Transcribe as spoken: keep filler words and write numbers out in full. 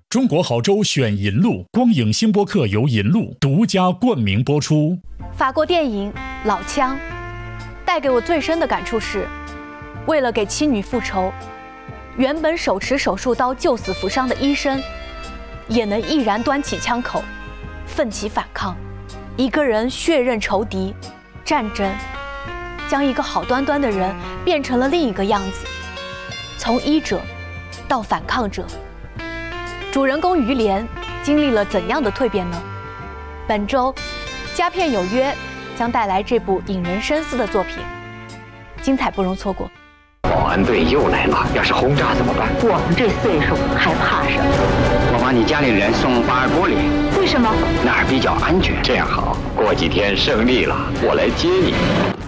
中国好州选银路，光影星播客由银路独家冠名播出。 法国电影《老枪》带给我最深的感触是，为了给妻女复仇，原本手持手术刀救死扶伤的医生，也能毅然端起枪口，奋起反抗。一个人血刃仇敌，战争将一个好端端的人变成了另一个样子，从医者到反抗者。主人公于连经历了怎样的蜕变呢？本周佳片有约将带来这部引人深思的作品，精彩不容错过。 保安队又来了，要是轰炸怎么办？ 我们这岁数还怕什么？ 我把你家里人送巴尔波里。 为什么？ 那儿比较安全。这样好，过几天胜利了，我来接你。